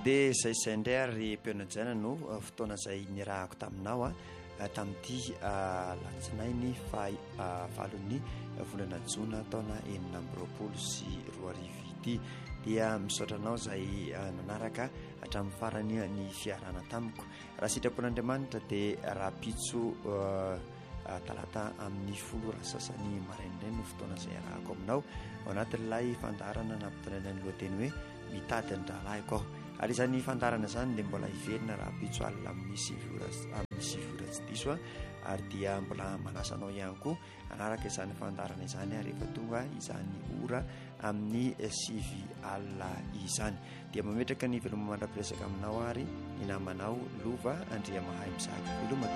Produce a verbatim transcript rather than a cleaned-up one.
dia izay izay indray ary mpianajana no fotoana izay nirahako taminao a tamin'ity latsinainy fa valon'ny volana jona taona enina amby roapolo sy roa arivo ity dia misaotranao izay nanaraka hatramin'ny farany ny fiarana tamiko. Raha sitrapon'Andriamanitra dia raha pitso talata amin'ny folo rasasany maraindray no fotoana izay arahako aminao ao anatin'ilay fandarana nampitanaina ny lohateny hoe mitady ny rahalahyko aho. Ary izany fandarana izany dia mbola hiverina raha pitso alina amin'ny sivy amin'ny sivy ora tsy diso ary dia mbola manasanao ihany koa anaraka izany fandarana izany rehefa tonga izany ora amin'ny sivy alina izany dia mametraka ny veloma mandra-piresaka aminao ary ny namanao Lova Andriamahay Misaka.